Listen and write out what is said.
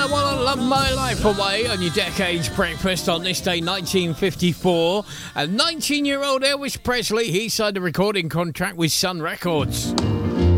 I Want to Love My Life Away on your Decades Breakfast on this day, 1954. And 19-year-old Elvis Presley, he signed a recording contract with Sun Records.